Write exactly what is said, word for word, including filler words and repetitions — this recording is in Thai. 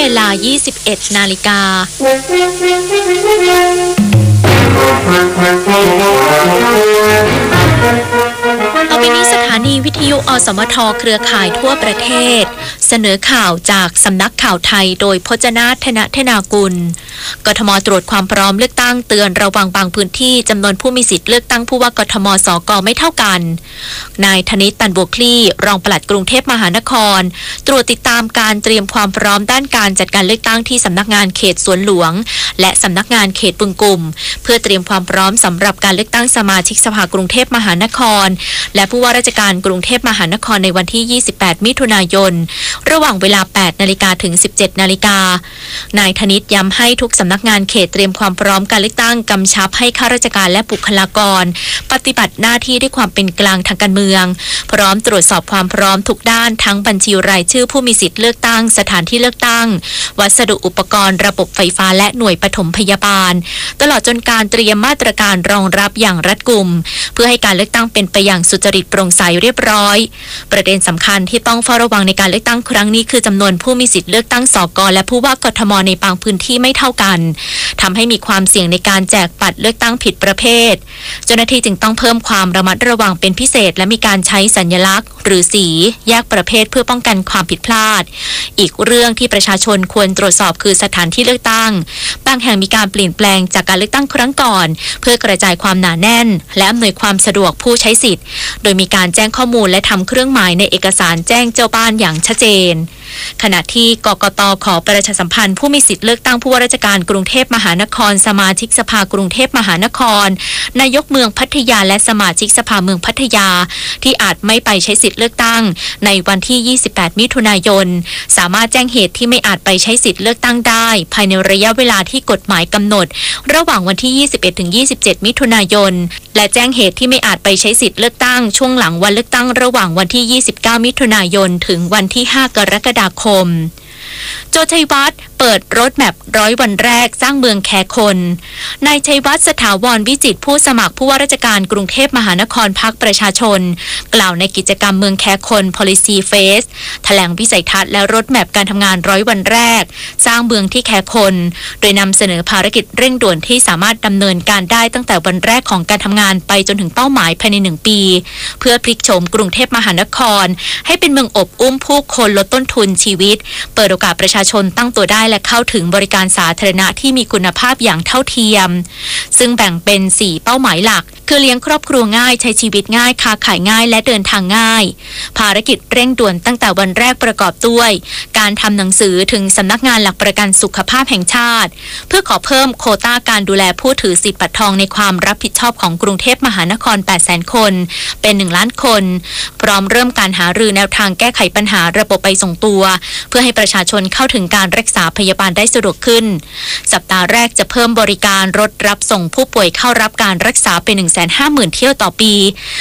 ลา ยี่สิบเอ็ด นาฬิกาต่อไปนี้สถานีวิทยุอสมทเครือข่ายทั่วประเทศเสนอข่าวจากสำนักข่าวไทยโดยพจนาถ ธนธนากุลกทม.ตรวจความพร้อมเลือกตั้งเตือนระวังบางพื้นที่จำนวนผู้มีสิทธิ์เลือกตั้งผู้ว่ากทม.สก.ไม่เท่ากันนายธนิต ตันบัวคลี่รองปลัดกรุงเทพมหานครตรวจติดตามการเตรียมความพร้อมด้านการจัดการเลือกตั้งที่สำนักงานเขตสวนหลวงและสำนักงานเขตบึงกุ่มเพื่อเตรียมความพร้อมสำหรับการเลือกตั้งสมาชิกสภากรุงเทพมหานครและผู้ว่าราชการกรุงเทพมหานครในวันที่ยี่สิบแปดมิถุนายนระหว่างเวลาแปดนาฬิกาถึงสิบเจ็ดนาฬิกานายธนิตย้ำให้ทุกสำนักงานเขตเตรียมความพร้อมการเลือกตั้งกำชับให้ข้าราชการและบุคลากรปฏิบัติหน้าที่ด้วยความเป็นกลางทางการเมืองพร้อมตรวจสอบความพร้อมทุกด้านทั้งบัญชีรายชื่อผู้มีสิทธิ์เลือกตั้งสถานที่เลือกตั้งวัสดุอุปกรณ์ระบบไฟฟ้าและหน่วยปฐมพยาบาลตลอดจนการเตรียมมาตรการรองรับอย่างรัดกุมเพื่อให้การเลือกตั้งเป็นไปอย่างสุจริตโปร่งใสเรียบร้อยประเด็นสำคัญที่ต้องเฝ้าระวังในการเลือกตั้งครั้งนี้คือจำนวนผู้มีสิทธิ์เลือกตั้งสก.และผู้ว่ากทม.ในบางพื้นที่ไม่เท่ากันทำให้มีความเสี่ยงในการแจกบัตรเลือกตั้งผิดประเภทเจ้าหน้าที่จึงต้องเพิ่มความระมัดระวังเป็นพิเศษและมีการใช้สัญลักษณ์หรือสีแยกประเภทเพื่อป้องกันความผิดพลาดอีกเรื่องที่ประชาชนควรตรวจสอบคือสถานที่เลือกตั้งบางแห่งมีการเปลี่ยนแปลงจากการเลือกตั้งครั้งก่อนเพื่อกระจายความหนาแน่นและอำนวยความสะดวกผู้ใช้สิทธิ์โดยมีการแจ้งข้อมูลและทำเครื่องหมายในเอกสารแจ้งเจ้าบ้านอย่างชัดเจนขณะที่กกต.ขอประชาสัมพันธ์ผู้มีสิทธิ์เลือกตั้งผู้ว่าราชการกรุงเทพมหานครสมาชิกสภากรุงเทพมหานครนายกเมืองพัทยาและสมาชิกสภาเมืองพัทยาที่อาจไม่ไปใช้สิทธิ์เลือกตั้งในวันที่ยี่สิบแปดมิถุนายนสามารถแจ้งเหตุที่ไม่อาจไปใช้สิทธิ์เลือกตั้งได้ภายในระยะเวลาที่กฎหมายกำหนดระหว่างวันที่ยี่สิบเอ็ดถึงยี่สิบเจ็ดมิถุนายนและแจ้งเหตุที่ไม่อาจไปใช้สิทธิ์เลือกตั้งช่วงหลังวันเลือกตั้งระหว่างวันที่ยี่สิบเก้ามิถุนายนถึงวันที่ห้ากรกฎาคมโจชัยวัฒน์เปิดรถแมพร้อยวันแรกสร้างเมืองแคคนนายชัยวัฒน์สถาวรวิจิตรผู้สมัครผู้ว่าราชการกรุงเทพมหานครพรรคประชาชนกล่าวในกิจกรรมเมืองแคคน Policy Face แถลงวิสัยทัศน์และรถแมพการทำงานร้อยวันแรกสร้างเมืองที่แคคนโดยนำเสนอภารกิจเร่งด่วนที่สามารถดำเนินการได้ตั้งแต่วันแรกของการทำงานไปจนถึงเป้าหมายภายในหนึ่งปีเพื่อพลิกโฉมกรุงเทพมหานครให้เป็นเมืองอบอุ้มผู้คนลดต้นทุนชีวิตเปิดโอกาสประชาชนตั้งตัวได้และเข้าถึงบริการสาธารณะที่มีคุณภาพอย่างเท่าเทียมซึ่งแบ่งเป็นสี่เป้าหมายหลักคือเลี้ยงครอบครัวง่ายใช้ชีวิตง่ายค้าขายง่ายและเดินทางง่ายภารกิจเร่งด่วนตั้งแต่วันแรกประกอบด้วยการทำหนังสือถึงสำนักงานหลักประกันสุขภาพแห่งชาติเพื่อขอเพิ่มโควต้าการดูแลผู้ถือสิทธิบัตรทองในความรับผิดชอบของกรุงเทพมหานคร แปดแสน คนเป็นหนึ่งล้านคนพร้อมเริ่มการหารือแนวทางแก้ไขปัญหาระบบไปส่งตัวเพื่อให้ประชาชนเข้าถึงการรักษาพยาบาลได้สะดวกขึ้นสัปดาห์แรกจะเพิ่มบริการรถรับส่งผู้ป่วยเข้ารับการรักษาเป็น หนึ่งแสนห้าหมื่น เที่ยวต่อปี